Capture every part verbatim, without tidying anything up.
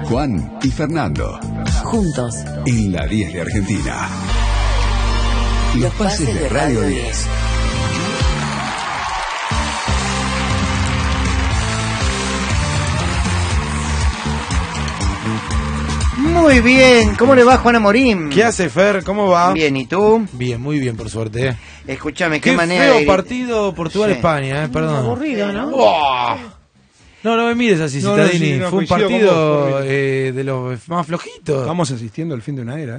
Juan y Fernando. Juntos. En la diez de Argentina. Los pases de Radio diez. Muy bien, ¿cómo le va Juan Amorim? ¿Qué hace, Fer? ¿Cómo va? Bien, ¿y tú? Bien, muy bien, por suerte. Escúchame, qué, Qué manera feo de... partido Portugal-España, eh, perdón. Aburrido, ¿no? ¡Buah! No, no me mires así, No, no, Citadini. sí, no, Fue un coincido con partido vos, eh, de los más flojitos. Estamos asistiendo al fin de una era, ¿eh?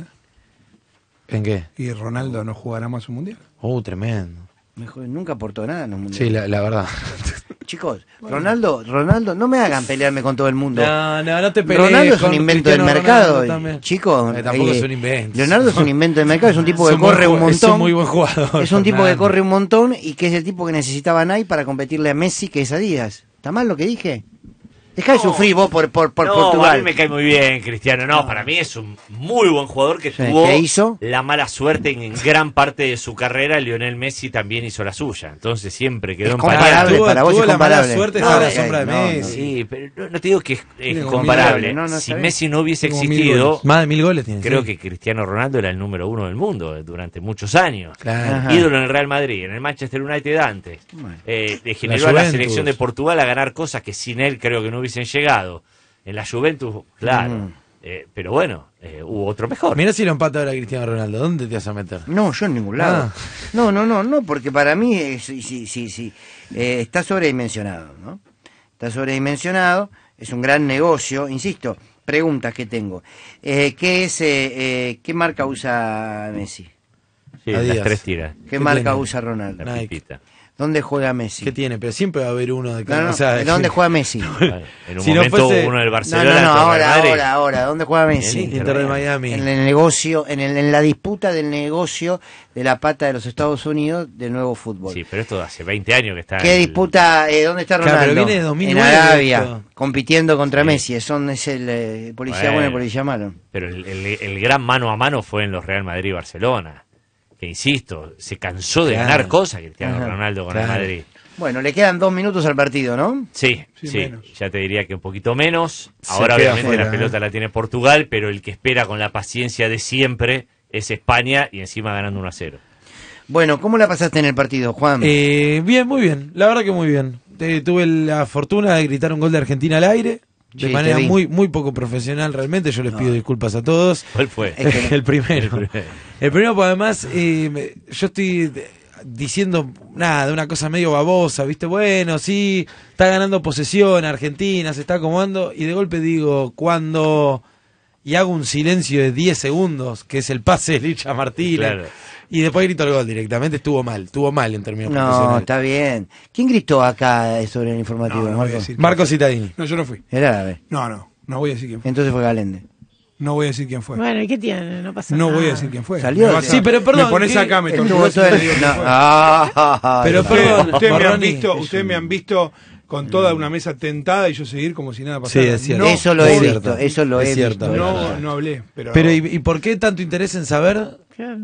¿En qué? Y Ronaldo no jugará más un mundial. Uh, tremendo. Mejor, nunca aportó nada en los mundiales. Sí, la, la verdad. Chicos, Ronaldo, Ronaldo, no me hagan pelearme con todo el mundo. No, no, no te pelees. Ronaldo es un con invento del Cristiano mercado. Ronaldo también. Chicos, Eh, tampoco eh, es un invento. Leonardo es un invento del mercado, es un tipo que Es un corre buen un ju- montón. Es un muy buen jugador. Es un tipo que Fernando. corre un montón y que es el tipo que necesitaba Nike para competirle a Messi, que es Adidas. ¿Está mal lo que dije? Dejá de sufrir vos por, por, por no, Portugal. a mí me cae muy bien Cristiano. No, para mí es un muy buen jugador que Sí, tuvo ¿qué hizo? la mala suerte en gran parte de su carrera. Lionel Messi también hizo la suya. Entonces siempre quedó Es empañado. comparable, Tuvo- para vos tuvo es la mala comparable. suerte de No, estar a la ok, sombra de no, no. Messi. Sí, pero no, no te digo que es, es Tiene como comparable. mil goles. No, no, si está bien. Messi no hubiese Como mil existido, goles. Más de mil goles tiene. creo sí. que Cristiano Ronaldo era el número uno del mundo durante muchos años. Claro. Ajá. Ídolo en el Real Madrid, en el Manchester United antes. Bueno. Eh, le La generó a la Juventus. selección de Portugal a ganar cosas que sin él creo que no hubiesen llegado. En la Juventus, claro. Mm. Eh, pero bueno, eh, hubo otro mejor. Mirá si lo empata ahora Cristiano Ronaldo. ¿Dónde te vas a meter? No, yo en ningún lado. Ah. No, no, no, no, porque para mí eh, sí, sí, sí, sí, eh, está sobredimensionado, ¿no? Está sobredimensionado, es un gran negocio, insisto, preguntas que tengo. Eh, ¿qué es, eh, eh, qué marca usa Messi? Sí, Adidas. las tres tiras. ¿Qué, ¿Qué marca tiene? usa Ronaldo? La Nike. pipita. ¿Dónde juega Messi? ¿Qué tiene? Pero siempre va a haber uno de No, cada. no, o sea, ¿dónde juega Messi? Bueno, en un Si no momento fuese- uno del No, Barcelona. no, no, otro del ahora, Madrid. ahora, ahora, ¿dónde juega Messi? En Inter de Miami. En el negocio, en, el, en la disputa del negocio de la pata de los Estados Unidos del nuevo fútbol. Sí, pero esto hace veinte años que está. ¿Qué en el- disputa? Eh, ¿Dónde está Claro, Ronaldo? pero viene de dos mil nueve en Arabia, esto. compitiendo contra Sí. Messi. Son, es el eh, policía Bueno. bueno y el policía malo. Pero el, el- el gran mano a mano fue en los Real Madrid y Barcelona. Que insisto, se cansó de Claro. ganar cosas Cristiano Ajá. Ronaldo con Claro. el Madrid. Bueno, le quedan dos minutos al partido, ¿no? Sí, Sí, sí, menos. ya te diría que un poquito menos. Se Ahora queda obviamente fuera, la pelota ¿eh? la tiene Portugal, pero el que espera con la paciencia de siempre es España y encima ganando uno a cero. Bueno, ¿cómo la pasaste en el partido, Juan? Eh, bien, muy bien. La verdad que muy bien. Eh, tuve la fortuna de gritar un gol de Argentina al aire. De Sí, te manera vi. muy muy poco profesional realmente. Yo les pido disculpas a todos. ¿Cuál fue? Es que- el primero. El primero. El primero, pues además, eh, me- yo estoy de- diciendo nada, de una cosa medio babosa, ¿viste? Bueno, sí, está ganando posesión Argentina, se está acomodando, y de golpe digo, cuando. Y hago un silencio de diez segundos, que es el pase de Licha Martínez. Claro. Y después grito el gol directamente, estuvo mal, estuvo mal en términos No, profesionales. está bien. ¿Quién gritó acá eh, sobre el informativo, No, no voy a Marco? decir. Marco Citadini. No, yo no fui. El árabe. No, no, no voy a decir quién fue. Entonces fue Galende. No voy a decir quién fue. Bueno, ¿y qué tiene? No pasa No nada. voy a decir quién fue. Salió Me de- vas a- Sí, pero perdón, Me pones ¿qué? acá, me Estuvo torturas y todo te el- digo quién no, fue. Pero ah, Ustedes- perdón, ustedes me han Morroni. visto, ustedes me han visto con toda una mesa tentada y yo seguir como si nada pasara. Sí, es cierto. No, eso lo es he cierto. visto, eso lo Es he cierto. visto. no, no hablé, pero, Pero, ¿y, y por qué tanto interés en saber? Claro.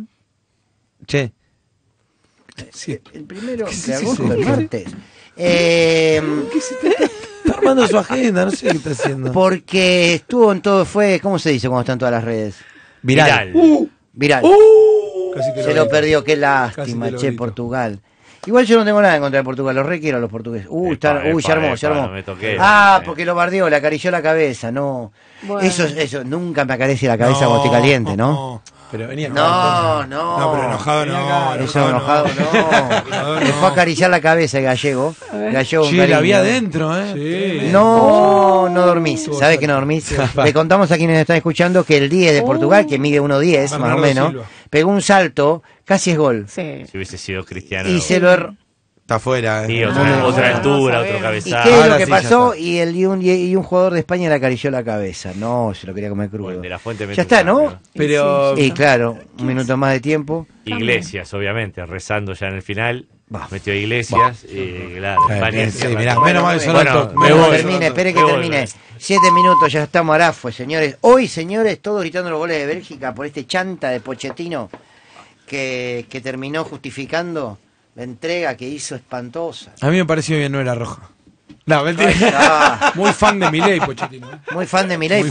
Che. Sí. El primero ¿Qué es de eso? agosto, el martes. Eh, Está armando su agenda, no sé qué está haciendo. porque estuvo en todo, fue, ¿cómo se dice cuando están todas las redes? Viral. Viral. Casi te Se lo grito. perdió, qué Casi lástima, te lo che, grito. Portugal. Igual yo no tengo nada en contra de Portugal, los re quiero a los portugueses. Uy, Epa, está, uy, se epa, armó, se epa, armó. no me toqué. Ah, Eh. porque lo bardeó, le acarició la cabeza, no. Bueno. Eso, eso, nunca me acaricia la cabeza No, cuando estoy caliente, ¿no? Pero venía No, no. No, pero enojado no. Eso enojado no. Enojado Le fue a acariciar la cabeza el gallego. Gallego con Che, la cariño. vi adentro, ¿eh? Sí. No, no dormís. ¿Sabes que no dormís? Le contamos a quienes están escuchando que el diez de Portugal, que mide uno diez más o Bernardo menos, Silva. pegó un salto, casi es gol. Sí. Si hubiese sido Cristiano. Y se lo erró. Está afuera, ¿eh? Sí, otra, No, otra no, altura, no otro sabemos. ¿Y cabezazo. qué es lo Ahora que sí, ya pasó? está. Y, el, y, un, y un jugador de España le acarició la cabeza. No, se lo quería comer crudo. Bueno, de la Fuente mete Ya un está, ¿no? cambio. Pero. Y claro, un minuto más de tiempo. Iglesias, obviamente, rezando ya en el final. Bah. Metió Iglesias. Y claro, Eh, Valencia. sí, mirá, Bueno, menos mal que son bueno, altos. me Bueno, voy. termine, espere que Me voy, termine. me voy. Siete minutos, ya estamos Arafue, señores. Hoy, señores, todos gritando los goles de Bélgica por este chanta de Pochettino que, que terminó justificando la entrega que hizo espantosa. A mí me pareció bien, no era roja. No, mentira. Ah, Muy fan de Milei, Pochettino. ¿eh? muy fan de Milei.